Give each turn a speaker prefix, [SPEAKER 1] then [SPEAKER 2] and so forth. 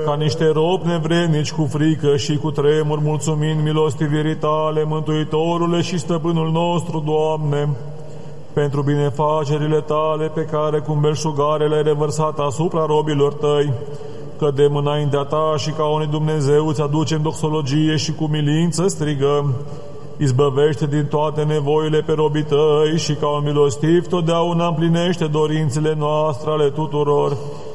[SPEAKER 1] ca niște robi nevrednici cu frică și cu tremur, mulțumind milostivirii Tale, Mântuitorule și Stăpânul nostru, Doamne, pentru binefacerile Tale pe care cu belșugare le-ai revărsat asupra robilor Tăi, cădem înaintea Ta și ca unui Dumnezeu îți aducem doxologie și cu milință strigăm: izbăvește din toate nevoile pe robii Tăi și ca un milostiv totdeauna împlinește dorințele noastre ale tuturor.